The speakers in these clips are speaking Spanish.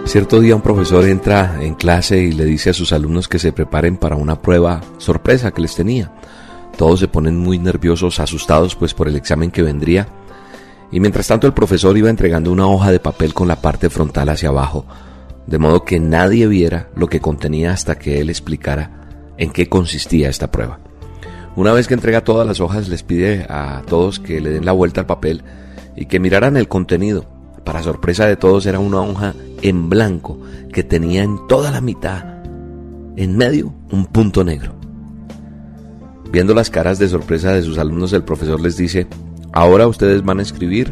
Cierto día un profesor entra en clase y le dice a sus alumnos que se preparen para una prueba sorpresa que les tenía. Todos se ponen muy nerviosos, asustados pues por el examen que vendría. Y mientras tanto el profesor iba entregando una hoja de papel con la parte frontal hacia abajo, de modo que nadie viera lo que contenía hasta que él explicara en qué consistía esta prueba. Una vez que entrega todas las hojas, les pide a todos que le den la vuelta al papel y que miraran el contenido. Para sorpresa de todos, era una hoja en blanco que tenía en toda la mitad, en medio, un punto negro. Viendo las caras de sorpresa de sus alumnos, el profesor les dice: ahora ustedes van a escribir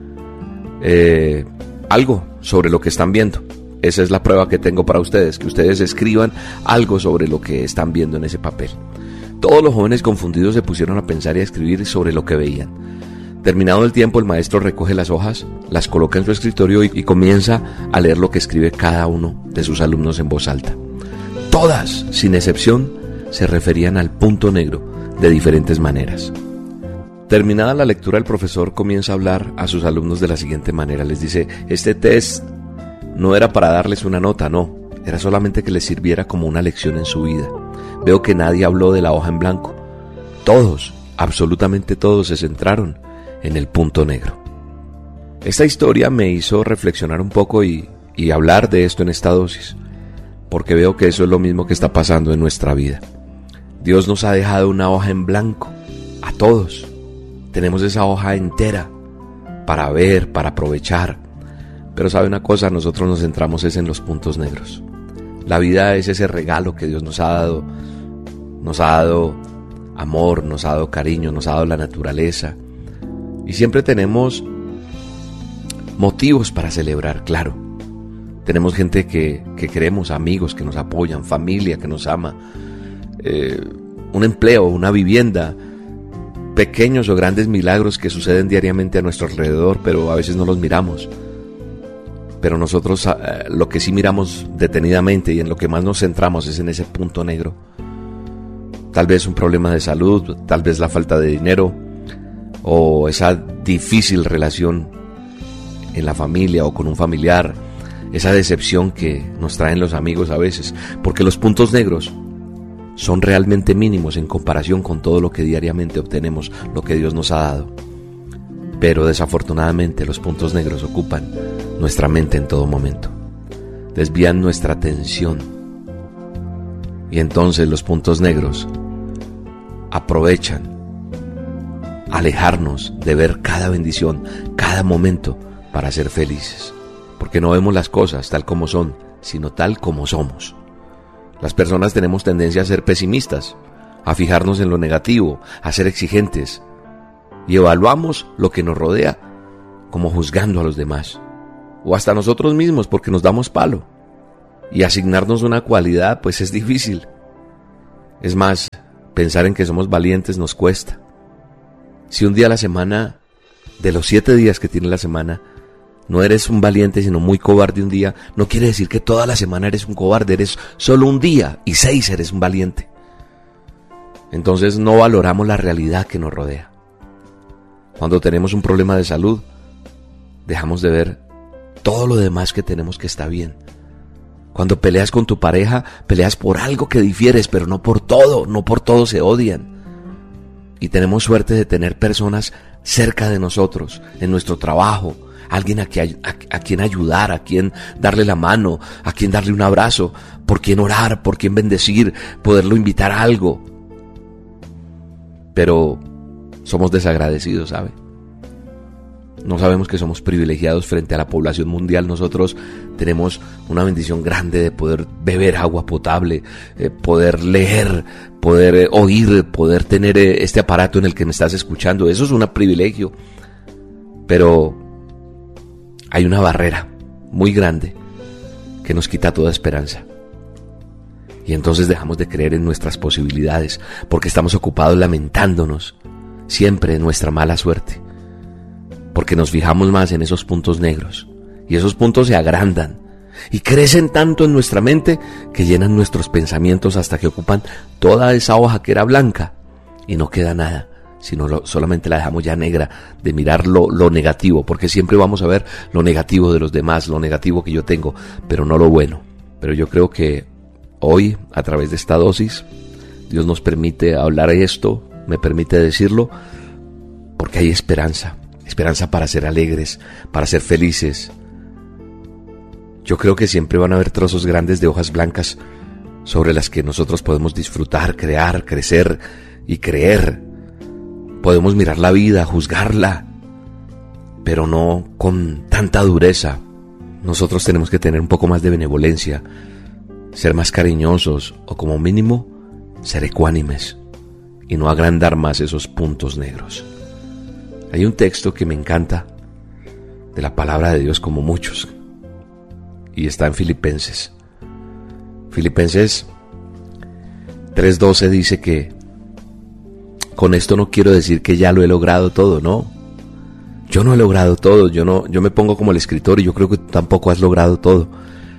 algo sobre lo que están viendo. Esa es la prueba que tengo para ustedes, que ustedes escriban algo sobre lo que están viendo en ese papel. Todos los jóvenes confundidos se pusieron a pensar y a escribir sobre lo que veían. Terminado el tiempo, el maestro recoge las hojas, las coloca en su escritorio y comienza a leer lo que escribe cada uno de sus alumnos en voz alta. Todas, sin excepción, se referían al punto negro de diferentes maneras. Terminada la lectura, el profesor comienza a hablar a sus alumnos de la siguiente manera. Les dice: este test no era para darles una nota, no, era solamente que les sirviera como una lección en su vida. Veo que nadie habló de la hoja en blanco. Todos, absolutamente todos, se centraron en el punto negro. Esta historia me hizo reflexionar un poco y hablar de esto en esta dosis, porque veo que eso es lo mismo que está pasando en nuestra vida. Dios nos ha dejado una hoja en blanco, a todos. Tenemos esa hoja entera para ver, para aprovechar. Pero ¿sabe una cosa? Nosotros nos centramos es en los puntos negros. La vida es ese regalo que Dios nos ha dado. Nos ha dado amor, nos ha dado cariño, nos ha dado la naturaleza. Y siempre tenemos motivos para celebrar, claro. Tenemos gente que queremos, amigos que nos apoyan, familia que nos ama, un empleo, una vivienda, pequeños o grandes milagros que suceden diariamente a nuestro alrededor, pero a veces no los miramos. Pero nosotros lo que sí miramos detenidamente y en lo que más nos centramos es en ese punto negro. Tal vez un problema de salud, tal vez la falta de dinero, o esa difícil relación en la familia o con un familiar, esa decepción que nos traen los amigos a veces, porque los puntos negros son realmente mínimos en comparación con todo lo que diariamente obtenemos, lo que Dios nos ha dado. Pero desafortunadamente los puntos negros ocupan nuestra mente en todo momento, desvían nuestra atención, y entonces los puntos negros aprovechan alejarnos de ver cada bendición, cada momento, para ser felices, porque no vemos las cosas tal como son, sino tal como somos. Las personas tenemos tendencia a ser pesimistas, a fijarnos en lo negativo, a ser exigentes, y evaluamos lo que nos rodea como juzgando a los demás, o hasta nosotros mismos, porque nos damos palo, y asignarnos una cualidad pues es difícil. Es más, pensar en que somos valientes nos cuesta. Si un día a la semana, de los 7 días que tiene la semana, no eres un valiente sino muy cobarde un día, no quiere decir que toda la semana eres un cobarde, eres solo un día y 6 eres un valiente. Entonces no valoramos la realidad que nos rodea. Cuando tenemos un problema de salud, dejamos de ver todo lo demás que tenemos que está bien. Cuando peleas con tu pareja, peleas por algo que difieres, pero no por todo se odian. Y tenemos suerte de tener personas cerca de nosotros, en nuestro trabajo, alguien a quien ayudar, a quien darle la mano, a quien darle un abrazo, por quien orar, por quien bendecir, poderlo invitar a algo. Pero somos desagradecidos, ¿sabe? No sabemos que somos privilegiados frente a la población mundial. Nosotros tenemos una bendición grande de poder beber agua potable, poder leer, poder oír, poder tener este aparato en el que me estás escuchando. Eso es un privilegio. Pero hay una barrera muy grande que nos quita toda esperanza. Y entonces dejamos de creer en nuestras posibilidades porque estamos ocupados lamentándonos siempre de nuestra mala suerte. Porque nos fijamos más en esos puntos negros, y esos puntos se agrandan y crecen tanto en nuestra mente que llenan nuestros pensamientos hasta que ocupan toda esa hoja que era blanca y no queda nada sino solamente la dejamos ya negra de mirar lo negativo, porque siempre vamos a ver lo negativo de los demás, lo negativo que yo tengo, pero no lo bueno. Pero yo creo que hoy, a través de esta dosis, Dios nos permite hablar esto, me permite decirlo, porque hay esperanza para ser alegres, para ser felices. Yo creo que siempre van a haber trozos grandes de hojas blancas sobre las que nosotros podemos disfrutar, crear, crecer y creer. Podemos mirar la vida, juzgarla, pero no con tanta dureza. Nosotros tenemos que tener un poco más de benevolencia, ser más cariñosos o como mínimo ser ecuánimes y no agrandar más esos puntos negros. Hay un texto que me encanta de la palabra de Dios como muchos y está en Filipenses. Filipenses 3:12 dice que con esto no quiero decir que ya lo he logrado todo, no. Yo no he logrado todo, yo me pongo como el escritor y yo creo que tú tampoco has logrado todo.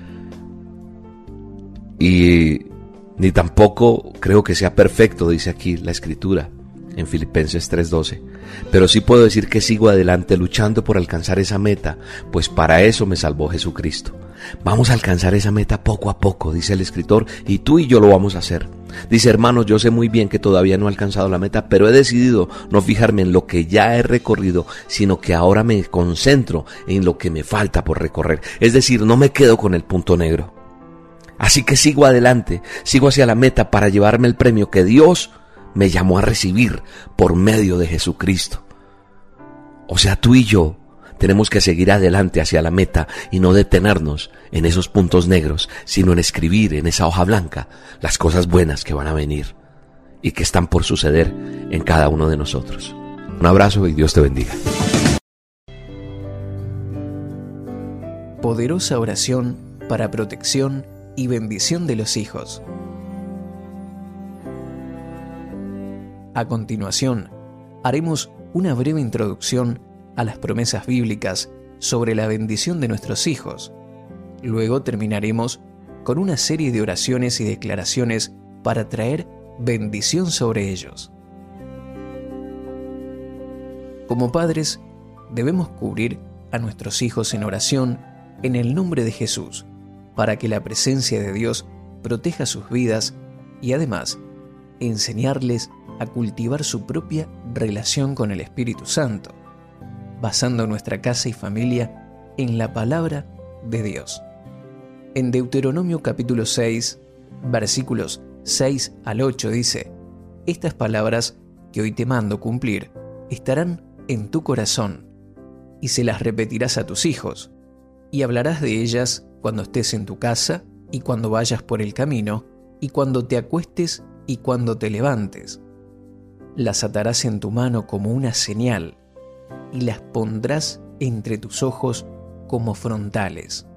Y ni tampoco creo que sea perfecto, dice aquí la escritura en Filipenses 3:12. Pero sí puedo decir que sigo adelante luchando por alcanzar esa meta, pues para eso me salvó Jesucristo. Vamos a alcanzar esa meta poco a poco, dice el escritor, y tú y yo lo vamos a hacer. Dice, hermanos, yo sé muy bien que todavía no he alcanzado la meta, pero he decidido no fijarme en lo que ya he recorrido, sino que ahora me concentro en lo que me falta por recorrer. Es decir, no me quedo con el punto negro. Así que sigo adelante, sigo hacia la meta para llevarme el premio que Dios me llamó a recibir por medio de Jesucristo. O sea, tú y yo tenemos que seguir adelante hacia la meta y no detenernos en esos puntos negros, sino en escribir en esa hoja blanca las cosas buenas que van a venir y que están por suceder en cada uno de nosotros. Un abrazo y Dios te bendiga. Poderosa oración para protección y bendición de los hijos. A continuación, haremos una breve introducción a las promesas bíblicas sobre la bendición de nuestros hijos. Luego terminaremos con una serie de oraciones y declaraciones para traer bendición sobre ellos. Como padres, debemos cubrir a nuestros hijos en oración en el nombre de Jesús, para que la presencia de Dios proteja sus vidas y además enseñarles a cultivar su propia relación con el Espíritu Santo, basando nuestra casa y familia en la palabra de Dios. En Deuteronomio capítulo 6, versículos 6 al 8 dice: estas palabras que hoy te mando cumplir estarán en tu corazón, y se las repetirás a tus hijos, y hablarás de ellas cuando estés en tu casa, y cuando vayas por el camino, y cuando te acuestes y cuando te levantes. Las atarás en tu mano como una señal, y las pondrás entre tus ojos como frontales.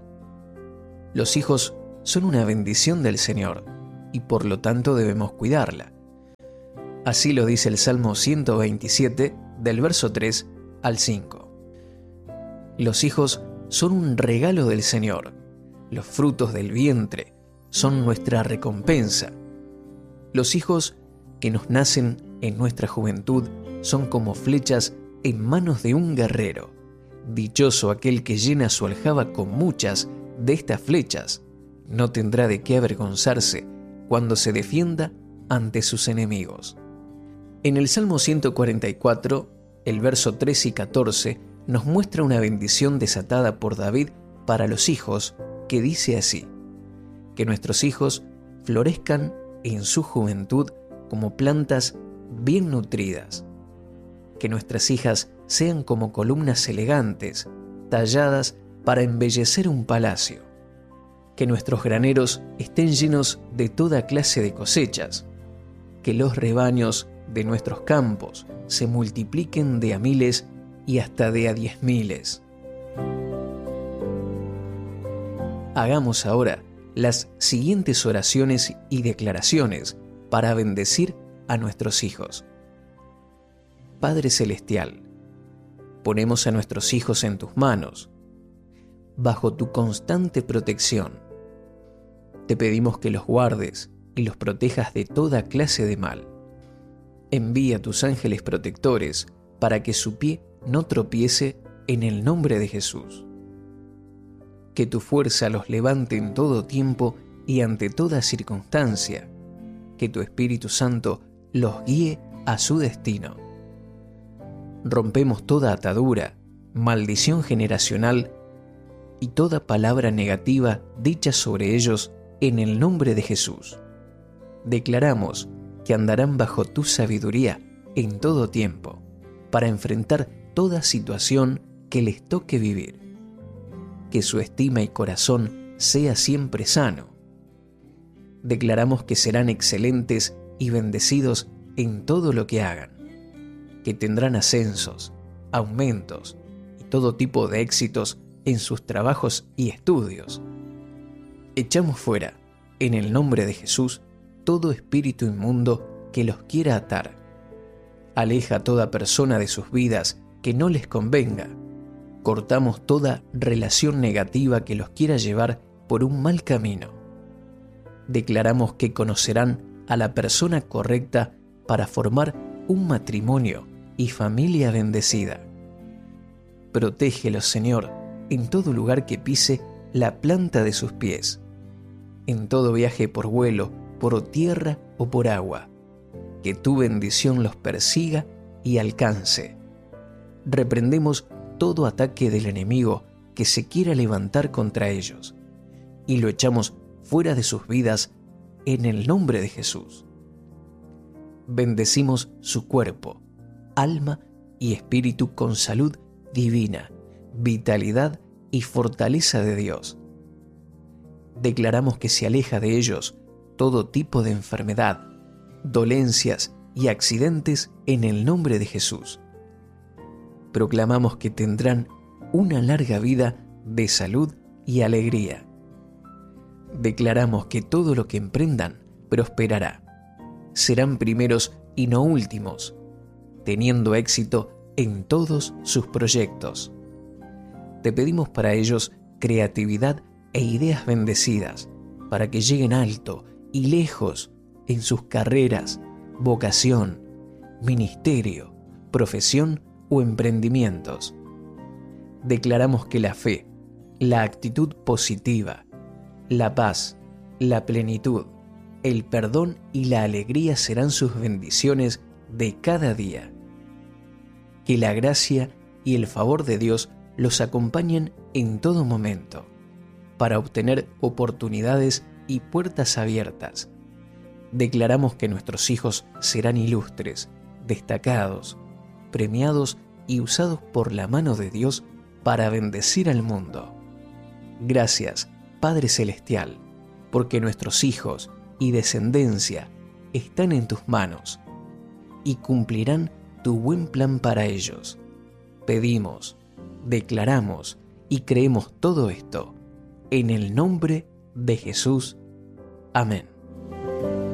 Los hijos son una bendición del Señor, y por lo tanto debemos cuidarla. Así lo dice el Salmo 127, del verso 3 al 5. Los hijos son un regalo del Señor. Los frutos del vientre son nuestra recompensa. Los hijos que nos nacen en nuestra juventud son como flechas en manos de un guerrero. Dichoso aquel que llena su aljaba con muchas de estas flechas. No tendrá de qué avergonzarse cuando se defienda ante sus enemigos. En el Salmo 144, el verso 13 y 14, nos muestra una bendición desatada por David para los hijos, que dice así: que nuestros hijos florezcan en su juventud como plantas bien nutridas, que nuestras hijas sean como columnas elegantes, talladas para embellecer un palacio, que nuestros graneros estén llenos de toda clase de cosechas, que los rebaños de nuestros campos se multipliquen de a miles y hasta de a 10,000. Hagamos ahora las siguientes oraciones y declaraciones para bendecir a nuestros hijos. Padre Celestial, ponemos a nuestros hijos en tus manos, bajo tu constante protección. Te pedimos que los guardes y los protejas de toda clase de mal. Envía tus ángeles protectores para que su pie no tropiece en el nombre de Jesús. Que tu fuerza los levante en todo tiempo y ante toda circunstancia. Que tu Espíritu Santo los guíe a su destino. Rompemos toda atadura, maldición generacional y toda palabra negativa dicha sobre ellos en el nombre de Jesús. Declaramos que andarán bajo tu sabiduría en todo tiempo, para enfrentar toda situación que les toque vivir. Que su estima y corazón sea siempre sano. Declaramos que serán excelentes y bendecidos en todo lo que hagan, que tendrán ascensos, aumentos y todo tipo de éxitos en sus trabajos y estudios. Echamos fuera, en el nombre de Jesús, todo espíritu inmundo que los quiera atar. Aleja a toda persona de sus vidas que no les convenga. Cortamos toda relación negativa que los quiera llevar por un mal camino. Declaramos que conocerán a la persona correcta para formar un matrimonio y familia bendecida. Protégelos, Señor, en todo lugar que pise la planta de sus pies, en todo viaje por vuelo, por tierra o por agua. Que tu bendición los persiga y alcance. Reprendemos todo ataque del enemigo que se quiera levantar contra ellos y lo echamos fuera de sus vidas en el nombre de Jesús. Bendecimos su cuerpo, alma y espíritu con salud divina, vitalidad y fortaleza de Dios. Declaramos que se aleja de ellos todo tipo de enfermedad, dolencias y accidentes en el nombre de Jesús. Proclamamos que tendrán una larga vida de salud y alegría. Declaramos que todo lo que emprendan prosperará. Serán primeros y no últimos, teniendo éxito en todos sus proyectos. Te pedimos para ellos creatividad e ideas bendecidas, para que lleguen alto y lejos en sus carreras, vocación, ministerio, profesión o emprendimientos. Declaramos que la fe, la actitud positiva, la paz, la plenitud, el perdón y la alegría serán sus bendiciones de cada día. Que la gracia y el favor de Dios los acompañen en todo momento, para obtener oportunidades y puertas abiertas. Declaramos que nuestros hijos serán ilustres, destacados, premiados y usados por la mano de Dios para bendecir al mundo. Gracias, Padre Celestial, porque nuestros hijos y descendencia están en tus manos y cumplirán tu buen plan para ellos. Pedimos, declaramos y creemos todo esto en el nombre de Jesús. Amén.